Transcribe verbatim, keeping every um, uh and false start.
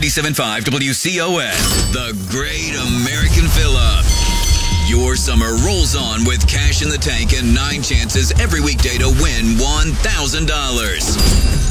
ninety-seven point five W C O S, the Great American Fill-Up. Your summer rolls on with cash in the tank and nine chances every weekday to win one thousand dollars.